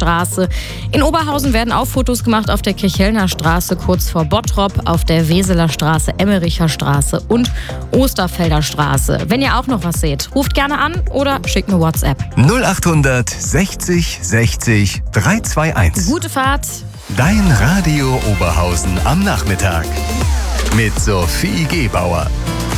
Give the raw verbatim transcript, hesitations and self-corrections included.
Straße. In Oberhausen werden auch Fotos gemacht auf der Kirchhellner Straße, kurz vor Bottrop, auf der Weseler Straße, Emmericher Straße und Osterfelder Straße. Wenn ihr auch noch was seht, ruft gerne an oder schickt eine WhatsApp. null achthundert sechzig sechzig dreihundertzweiundundzwanzig. Gute Fahrt. Dein Radio Oberhausen am Nachmittag. Mit Sophie Gebauer.